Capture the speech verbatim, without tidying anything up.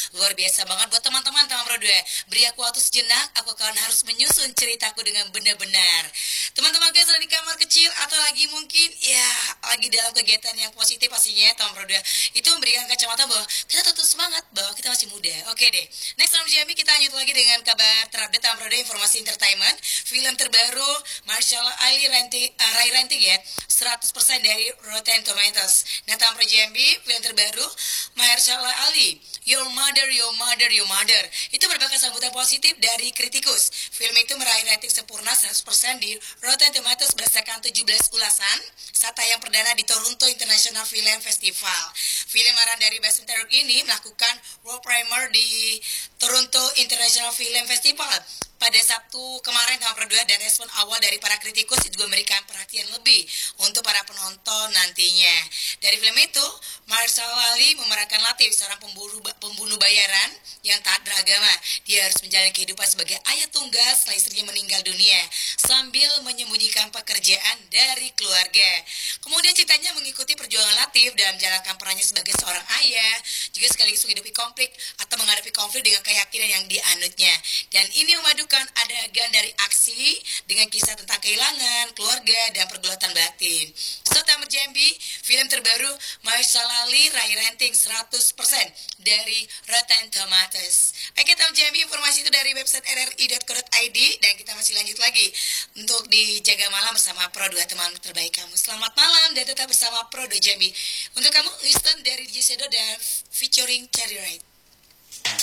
Luar biasa banget buat teman-teman Taman Pro dua. Beri aku waktu sejenak, aku akan harus menyusun ceritaku dengan benar-benar. Teman-teman kalian sedang di kamar kecil atau lagi mungkin ya lagi dalam kegiatan yang positif pastinya Taman Pro dua itu memberikan kacamata bahwa kita tetap semangat bahwa kita masih muda. Oke deh. Next Taman Jambi kita lanjut lagi dengan kabar terupdate Taman Pro dua informasi entertainment. Film terbaru Marshall Ali Ranting, uh, Rai Ranting ya, seratus persen dari Rotten Tomatoes. Nah Taman Pro Jambi film terbaru Mahershala Ali, Your Mother, Your Mother, Your Mother itu merupakan sambutan positif dari kritikus. Film itu meraih rating sempurna seratus persen di Rotten Tomatoes berdasarkan tujuh belas ulasan saat tayang perdana di Toronto International Film Festival. Film arahan dari Best Terror ini melakukan world premiere di Toronto International Film Festival pada Sabtu kemarin tanggal dua, dan respon awal dari para kritikus juga memberikan perhatian lebih untuk para penonton nantinya. Dari film itu, Mahershala Ali memerankan Latif, seorang pembunuh pembunuh bayaran yang taat beragama. Dia harus menjalani kehidupan sebagai ayah tunggal setelah istrinya meninggal dunia sambil menyembunyikan pekerjaan dari keluarga. Kemudian ceritanya mengikuti perjuangan Latif dalam menjalankan perannya sebagai seorang ayah, juga sekaligus menghidupi konflik atau menghadapi konflik dengan keyakinan yang dianutnya. Dan ini memadukan adegan dari aksi dengan kisah tentang kehilangan, keluarga, dan pergulatan batin. So, Taman Jambi, film terbaru Mahershala Ali Rai Ranting seratus persen dari Rotten Tomatoes. Oke Taman Jambi, informasi itu dari website r r i dot co dot i d, dan kita masih lanjut lagi untuk dijaga malam bersama Pro dua, teman terbaik kamu. Selamat malam dan tetap bersama Pro dua Jambi. Untuk kamu, listen dari D J Sedo dan featuring Cherry Right.